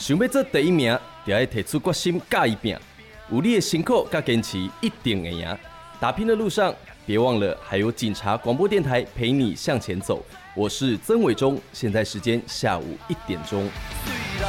想要做第一名，就要提出决心，甲伊拼。有你的辛苦甲坚持，一定会赢。打拼的路上，别忘了还有警察广播电台陪你向前走。我是曾伟忠，现在时间下午1点钟。 虽然